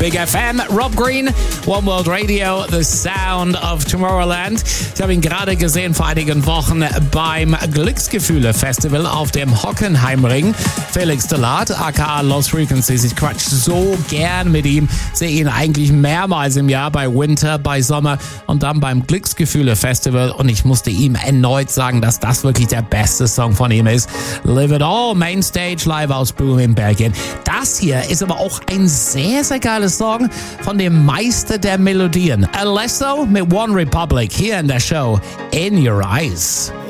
Big FM, Rob Green, One World Radio, The Sound of Tomorrowland. Ich habe ihn gerade gesehen vor einigen Wochen beim Glücksgefühle-Festival auf dem Hockenheimring. Felix Delat, aka Lost Frequencies. Ich quatsch so gern mit ihm. Sehe ihn eigentlich mehrmals im Jahr bei Winter, bei Sommer und dann beim Glücksgefühle-Festival. Und ich musste ihm erneut sagen, dass das wirklich der beste Song von ihm ist. Live It All, Mainstage, live aus Boom in Belgien. Das hier ist aber auch ein sehr, sehr geiles Song von dem Meister der Melodien. Alesso mit One Republic hier in der Show In Your Eyes.